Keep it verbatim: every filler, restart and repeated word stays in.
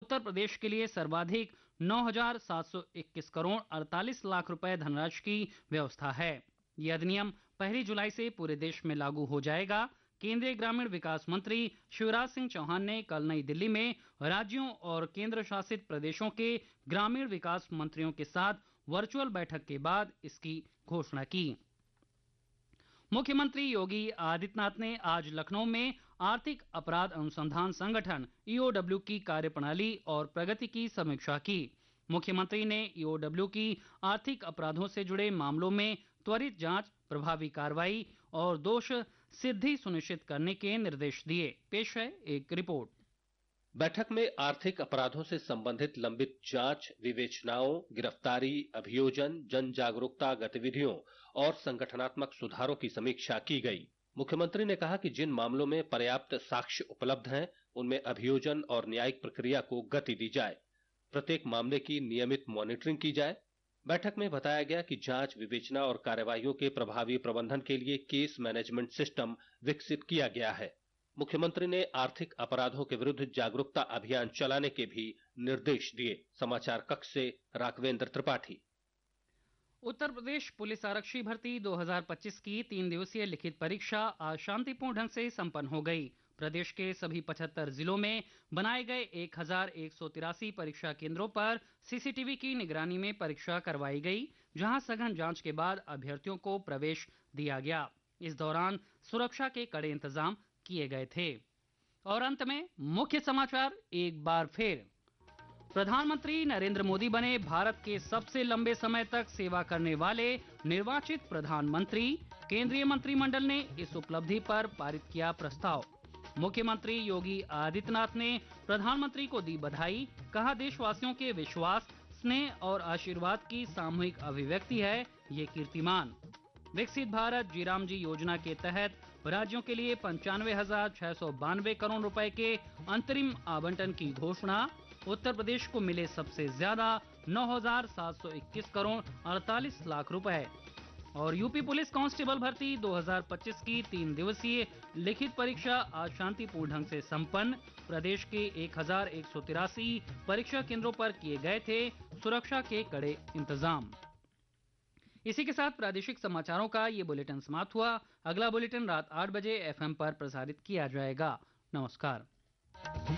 उत्तर प्रदेश के लिए सर्वाधिक नौ हजार सात सौ इक्कीस करोड़ अड़तालीस लाख रुपए धनराशि की व्यवस्था है। यह अधिनियम पहली जुलाई से पूरे देश में लागू हो जाएगा। केंद्रीय ग्रामीण विकास मंत्री शिवराज सिंह चौहान ने कल नई दिल्ली में राज्यों और केंद्र शासित प्रदेशों के ग्रामीण विकास मंत्रियों के साथ वर्चुअल बैठक के बाद इसकी घोषणा की। मुख्यमंत्री योगी आदित्यनाथ ने आज लखनऊ में आर्थिक अपराध अनुसंधान संगठन ईओडब्ल्यू की कार्यप्रणाली और प्रगति की समीक्षा की। मुख्यमंत्री ने ईओडब्ल्यू की आर्थिक अपराधों से जुड़े मामलों में त्वरित जांच, प्रभावी कार्रवाई और दोष सिद्धि सुनिश्चित करने के निर्देश दिए। पेश है एक रिपोर्ट। बैठक में आर्थिक अपराधों से संबंधित लंबित जांच, विवेचनाओं, गिरफ्तारी, अभियोजन, जन जागरूकता गतिविधियों और संगठनात्मक सुधारों की समीक्षा की गई। मुख्यमंत्री ने कहा कि जिन मामलों में पर्याप्त साक्ष्य उपलब्ध हैं, उनमें अभियोजन और न्यायिक प्रक्रिया को गति दी जाए। प्रत्येक मामले की नियमित मॉनिटरिंग की जाए। बैठक में बताया गया कि जांच, विवेचना और कार्यवाहियों के प्रभावी प्रबंधन के लिए केस मैनेजमेंट सिस्टम विकसित किया गया है। मुख्यमंत्री ने आर्थिक अपराधों के विरुद्ध जागरूकता अभियान चलाने के भी निर्देश दिए। समाचार कक्ष से राघवेंद्र त्रिपाठी। उत्तर प्रदेश पुलिस आरक्षी भर्ती दो हज़ार पच्चीस की तीन दिवसीय लिखित परीक्षा आज शांतिपूर्ण ढंग से संपन्न हो गई। प्रदेश के सभी पचहत्तर जिलों में बनाए गए एक हजार एक सौ तिरासी परीक्षा केंद्रों पर सीसीटीवी की निगरानी में परीक्षा करवाई गई, जहां सघन जांच के बाद अभ्यर्थियों को प्रवेश दिया गया। इस दौरान सुरक्षा के कड़े इंतजाम किए गए थे। और अंत में मुख्य समाचार एक बार फिर। प्रधानमंत्री नरेंद्र मोदी बने भारत के सबसे लंबे समय तक सेवा करने वाले निर्वाचित प्रधानमंत्री। केंद्रीय मंत्रिमंडल ने इस उपलब्धि पर पारित किया प्रस्ताव। मुख्यमंत्री योगी आदित्यनाथ ने प्रधानमंत्री को दी बधाई। कहा, देशवासियों के विश्वास, स्नेह और आशीर्वाद की सामूहिक अभिव्यक्ति है ये कीर्तिमान। विकसित भारत जी राम जी योजना के तहत राज्यों के लिए पंचानवे हजार छह सौ बानवे करोड़ रुपए के अंतरिम आवंटन की घोषणा। उत्तर प्रदेश को मिले सबसे ज्यादा नौ हजार सात सौ इक्कीस करोड़ अड़तालीस लाख रुपए। और यूपी पुलिस कांस्टेबल भर्ती दो हज़ार पच्चीस की तीन दिवसीय लिखित परीक्षा आज शांतिपूर्ण ढंग से संपन्न। प्रदेश के एक हजार एक सौ तिरासी परीक्षा केंद्रों पर किए गए थे सुरक्षा के कड़े इंतजाम। इसी के साथ प्रादेशिक समाचारों का ये बुलेटिन समाप्त हुआ। अगला बुलेटिन रात आठ बजे एफएम पर प्रसारित किया जाएगा। नमस्कार।